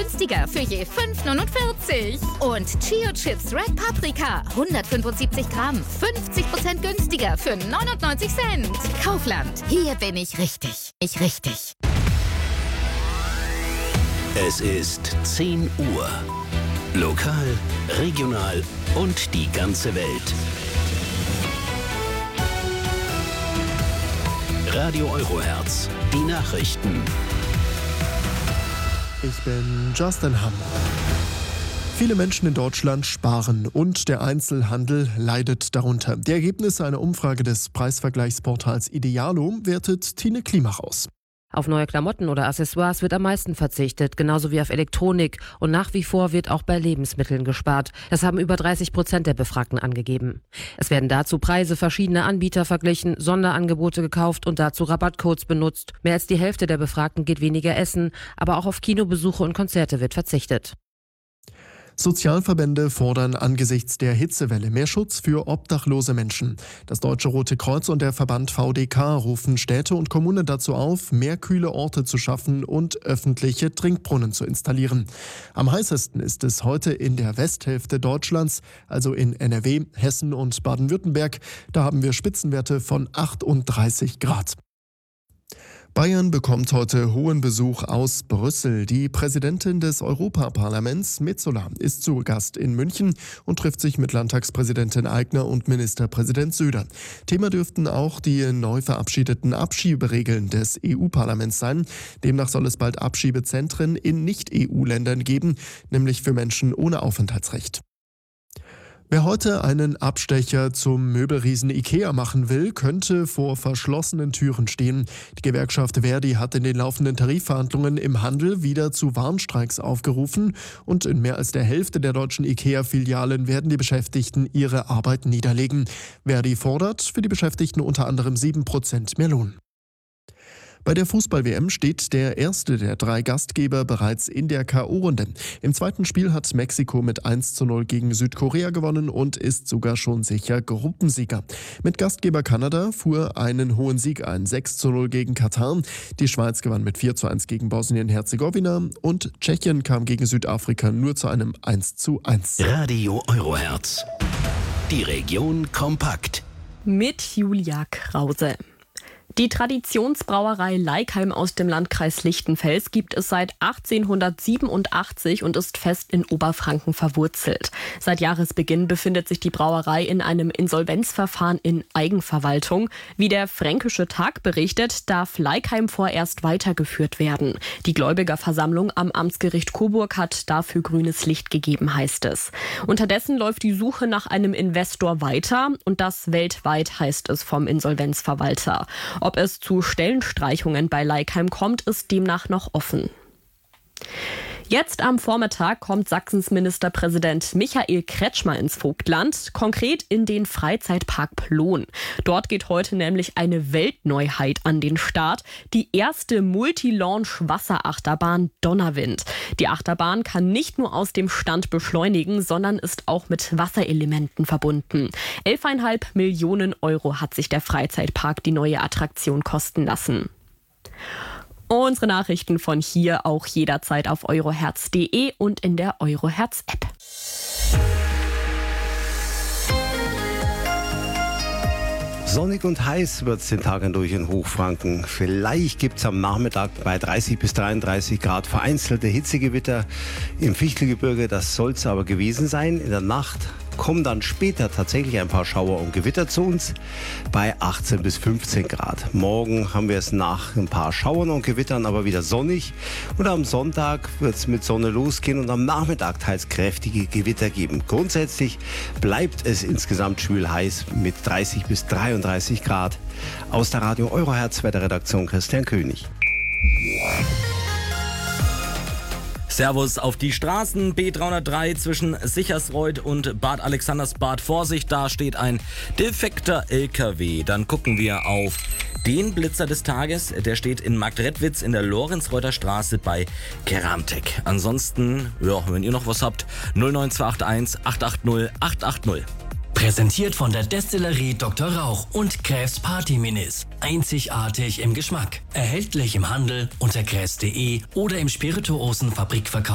günstiger für je 5,49. Und Chio Chips Red Paprika, 175 Gramm, 50% günstiger für 99 Cent. Kaufland, hier bin ich richtig. Richtig. Es ist 10 Uhr. Lokal, regional und die ganze Welt. Radio Eurohertz, die Nachrichten. Ich bin Justin Hamm. Viele Menschen in Deutschland sparen und der Einzelhandel leidet darunter. Die Ergebnisse einer Umfrage des Preisvergleichsportals Idealo wertet Tine Klimach aus. Auf neue Klamotten oder Accessoires wird am meisten verzichtet, genauso wie auf Elektronik. Und nach wie vor wird auch bei Lebensmitteln gespart. Das haben über 30% der Befragten angegeben. Es werden dazu Preise verschiedener Anbieter verglichen, Sonderangebote gekauft und dazu Rabattcodes benutzt. Mehr als die Hälfte der Befragten geht weniger essen, aber auch auf Kinobesuche und Konzerte wird verzichtet. Sozialverbände fordern angesichts der Hitzewelle mehr Schutz für obdachlose Menschen. Das Deutsche Rote Kreuz und der Verband VDK rufen Städte und Kommunen dazu auf, mehr kühle Orte zu schaffen und öffentliche Trinkbrunnen zu installieren. Am heißesten ist es heute in der Westhälfte Deutschlands, also in NRW, Hessen und Baden-Württemberg. Da haben wir Spitzenwerte von 38 Grad. Bayern bekommt heute hohen Besuch aus Brüssel. Die Präsidentin des Europaparlaments, Metsola, ist zu Gast in München und trifft sich mit Landtagspräsidentin Aigner und Ministerpräsident Söder. Thema dürften auch die neu verabschiedeten Abschieberegeln des EU-Parlaments sein. Demnach soll es bald Abschiebezentren in Nicht-EU-Ländern geben, nämlich für Menschen ohne Aufenthaltsrecht. Wer heute einen Abstecher zum Möbelriesen IKEA machen will, könnte vor verschlossenen Türen stehen. Die Gewerkschaft Verdi hat in den laufenden Tarifverhandlungen im Handel wieder zu Warnstreiks aufgerufen und in mehr als der Hälfte der deutschen IKEA-Filialen werden die Beschäftigten ihre Arbeit niederlegen. Verdi fordert für die Beschäftigten unter anderem 7% mehr Lohn. Bei der Fußball-WM steht der erste der 3 Gastgeber bereits in der K.O.-Runde. Im zweiten Spiel hat Mexiko mit 1:0 gegen Südkorea gewonnen und ist sogar schon sicher Gruppensieger. Mit Gastgeber Kanada fuhr einen hohen Sieg ein, 6:0 gegen Katar. Die Schweiz gewann mit 4:1 gegen Bosnien-Herzegowina und Tschechien kam gegen Südafrika nur zu einem 1:1. Radio Eurohertz. Die Region kompakt. Mit Julia Krause. Die Traditionsbrauerei Leikheim aus dem Landkreis Lichtenfels gibt es seit 1887 und ist fest in Oberfranken verwurzelt. Seit Jahresbeginn befindet sich die Brauerei in einem Insolvenzverfahren in Eigenverwaltung. Wie der Fränkische Tag berichtet, darf Leikheim vorerst weitergeführt werden. Die Gläubigerversammlung am Amtsgericht Coburg hat dafür grünes Licht gegeben, heißt es. Unterdessen läuft die Suche nach einem Investor weiter und das weltweit, heißt es vom Insolvenzverwalter. Ob es zu Stellenstreichungen bei Leikheim kommt, ist demnach noch offen. Jetzt am Vormittag kommt Sachsens Ministerpräsident Michael Kretschmer ins Vogtland, konkret in den Freizeitpark Plon. Dort geht heute nämlich eine Weltneuheit an den Start, die erste Multi-Launch-Wasserachterbahn Donnerwind. Die Achterbahn kann nicht nur aus dem Stand beschleunigen, sondern ist auch mit Wasserelementen verbunden. 11,5 Millionen Euro hat sich der Freizeitpark die neue Attraktion kosten lassen. Unsere Nachrichten von hier auch jederzeit auf eurohertz.de und in der Eurohertz-App. Sonnig und heiß wird es den Tag hindurch in Hochfranken. Vielleicht gibt es am Nachmittag bei 30 bis 33 Grad vereinzelte Hitzegewitter im Fichtelgebirge. Das soll es aber gewesen sein. In der Nacht kommen dann später tatsächlich ein paar Schauer und Gewitter zu uns bei 18 bis 15 Grad. Morgen haben wir es nach ein paar Schauern und Gewittern aber wieder sonnig. Und am Sonntag wird es mit Sonne losgehen und am Nachmittag teils kräftige Gewitter geben. Grundsätzlich bleibt es insgesamt schwül heiß mit 30 bis 33 Grad. Aus der Radio Eurohertz Wetterredaktion Christian König. Servus auf die Straßen. B303 zwischen Sichersreuth und Bad Alexandersbad. Vorsicht, da steht ein defekter LKW. Dann gucken wir auf den Blitzer des Tages. Der steht in Marktredwitz in der Lorenzreuther Straße bei Keramtec. Ansonsten, ja, wenn ihr noch was habt, 09281 880 880. Präsentiert von der Destillerie Dr. Rauch und Kräfs Party Minis. Einzigartig im Geschmack. Erhältlich im Handel unter kräfs.de oder im Spirituosenfabrikverkauf.